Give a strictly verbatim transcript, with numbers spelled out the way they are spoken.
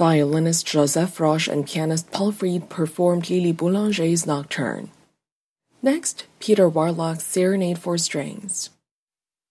Violinist Joseph Roche and pianist Paul Fried performed Lily Boulanger's Nocturne. Next, Peter Warlock's Serenade for Strings.